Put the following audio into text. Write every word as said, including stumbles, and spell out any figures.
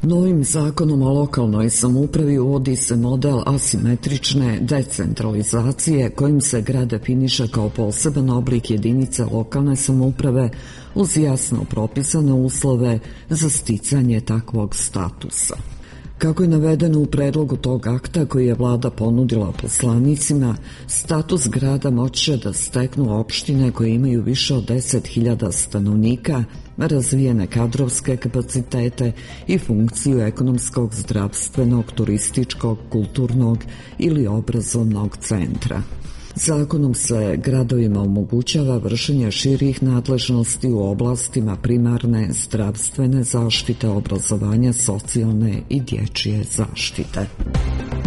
Novim zakonom o lokalnoj samoupravi uvodi se model asimetrične decentralizacije kojim se grad definiše kao poseban oblik jedinice lokalne samouprave uz jasno propisane uslove za sticanje takvog statusa. Kako je navedeno u predlogu tog akta koji je vlada ponudila poslanicima, status grada moći će da steknu opštine koje imaju više od deset hiljada stanovnika, razvijene kadrovske kapacitete i funkciju ekonomskog, zdravstvenog, turističkog, kulturnog ili obrazovnog centra. Zakonom se gradovima omogućava vršenje širih nadležnosti u oblastima primarne zdravstvene zaštite, obrazovanja, socijalne i dječje zaštite.